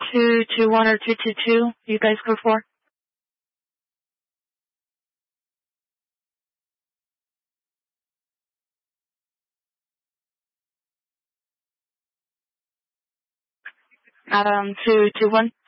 221 or 222, you guys go for? Adam, 221.